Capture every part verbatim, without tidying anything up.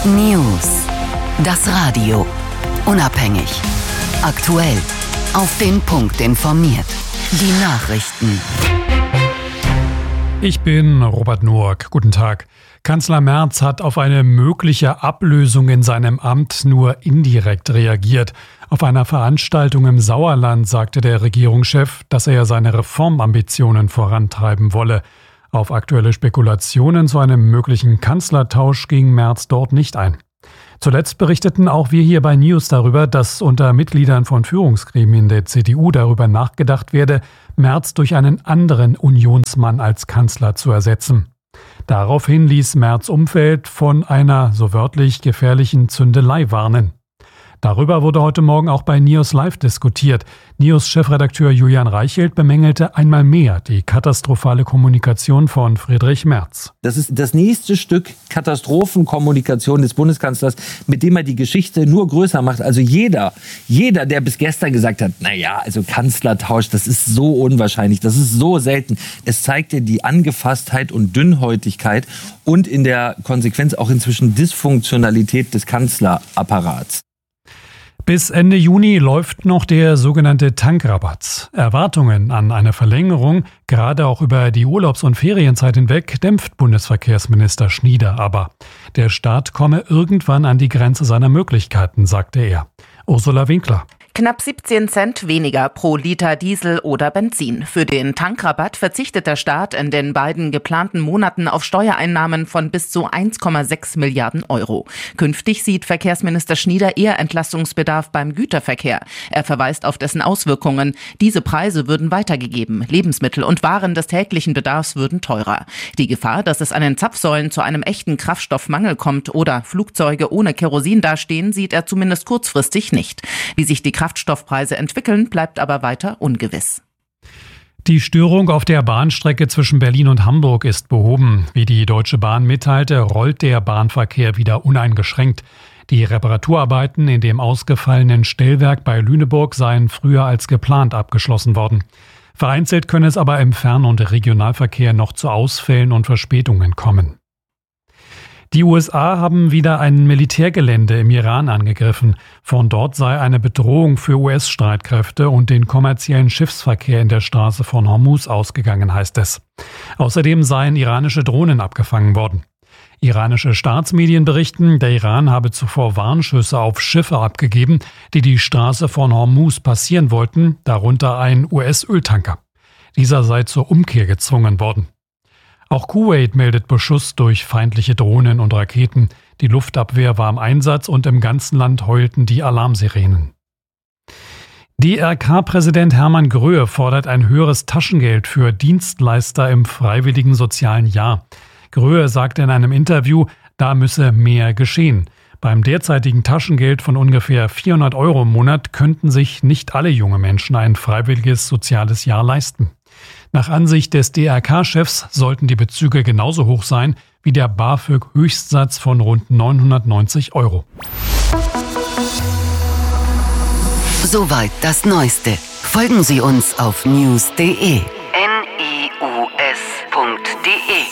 News. Das Radio. Unabhängig. Aktuell. Auf den Punkt informiert. Die Nachrichten. Ich bin Robert Noack. Guten Tag. Kanzler Merz hat auf eine mögliche Ablösung in seinem Amt nur indirekt reagiert. Auf einer Veranstaltung im Sauerland sagte der Regierungschef, dass er seine Reformambitionen vorantreiben wolle. Auf aktuelle Spekulationen zu einem möglichen Kanzlertausch ging Merz dort nicht ein. Zuletzt berichteten auch wir hier bei News darüber, dass unter Mitgliedern von Führungsgremien der C D U darüber nachgedacht werde, Merz durch einen anderen Unionsmann als Kanzler zu ersetzen. Daraufhin ließ Merz Umfeld von einer, so wörtlich, gefährlichen Zündelei warnen. Darüber wurde heute Morgen auch bei News Live diskutiert. News-Chefredakteur Julian Reichelt bemängelte einmal mehr die katastrophale Kommunikation von Friedrich Merz. Das ist das nächste Stück Katastrophenkommunikation des Bundeskanzlers, mit dem er die Geschichte nur größer macht. Also jeder, jeder, der bis gestern gesagt hat, naja, also Kanzlertausch, das ist so unwahrscheinlich, das ist so selten. Es zeigte die Angefasstheit und Dünnhäutigkeit und in der Konsequenz auch inzwischen Dysfunktionalität des Kanzlerapparats. Bis Ende Juni läuft noch der sogenannte Tankrabatt. Erwartungen an eine Verlängerung, gerade auch über die Urlaubs- und Ferienzeit hinweg, dämpft Bundesverkehrsminister Schnieder aber. Der Staat komme irgendwann an die Grenze seiner Möglichkeiten, sagte er. Ursula Winkler. Knapp siebzehn Cent weniger pro Liter Diesel oder Benzin. Für den Tankrabatt verzichtet der Staat in den beiden geplanten Monaten auf Steuereinnahmen von bis zu eins Komma sechs Milliarden Euro. Künftig sieht Verkehrsminister Schnieder eher Entlastungsbedarf beim Güterverkehr. Er verweist auf dessen Auswirkungen. Diese Preise würden weitergegeben. Lebensmittel und Waren des täglichen Bedarfs würden teurer. Die Gefahr, dass es an den Zapfsäulen zu einem echten Kraftstoffmangel kommt oder Flugzeuge ohne Kerosin dastehen, sieht er zumindest kurzfristig nicht. Wie sich die Kraftstoffpreise entwickeln, bleibt aber weiter ungewiss. Die Störung auf der Bahnstrecke zwischen Berlin und Hamburg ist behoben. Wie die Deutsche Bahn mitteilte, rollt der Bahnverkehr wieder uneingeschränkt. Die Reparaturarbeiten in dem ausgefallenen Stellwerk bei Lüneburg seien früher als geplant abgeschlossen worden. Vereinzelt könne es aber im Fern- und Regionalverkehr noch zu Ausfällen und Verspätungen kommen. Die U S A haben wieder ein Militärgelände im Iran angegriffen. Von dort sei eine Bedrohung für U S-Streitkräfte und den kommerziellen Schiffsverkehr in der Straße von Hormuz ausgegangen, heißt es. Außerdem seien iranische Drohnen abgefangen worden. Iranische Staatsmedien berichten, der Iran habe zuvor Warnschüsse auf Schiffe abgegeben, die die Straße von Hormuz passieren wollten, darunter ein U S-Öltanker. Dieser sei zur Umkehr gezwungen worden. Auch Kuwait meldet Beschuss durch feindliche Drohnen und Raketen. Die Luftabwehr war im Einsatz und im ganzen Land heulten die Alarmsirenen. D R K-Präsident Hermann Gröhe fordert ein höheres Taschengeld für Dienstleister im freiwilligen sozialen Jahr. Gröhe sagte in einem Interview, da müsse mehr geschehen. Beim derzeitigen Taschengeld von ungefähr vierhundert Euro im Monat könnten sich nicht alle junge Menschen ein freiwilliges soziales Jahr leisten. Nach Ansicht des D R K-Chefs sollten die Bezüge genauso hoch sein wie der BAföG-Höchstsatz von rund neunhundertneunzig Euro. Soweit das Neueste. Folgen Sie uns auf news punkt de. N I U S punkt de.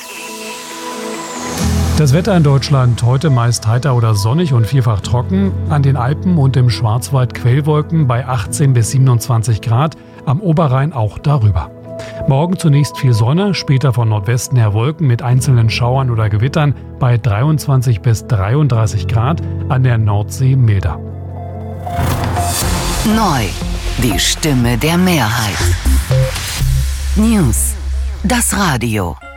Das Wetter in Deutschland heute meist heiter oder sonnig und vielfach trocken. An den Alpen und im Schwarzwald Quellwolken bei achtzehn bis siebenundzwanzig Grad, am Oberrhein auch darüber. Morgen zunächst viel Sonne, später von Nordwesten her Wolken mit einzelnen Schauern oder Gewittern bei dreiundzwanzig bis dreiunddreißig Grad, an der Nordsee milder. Neu, die Stimme der Mehrheit. News, das Radio.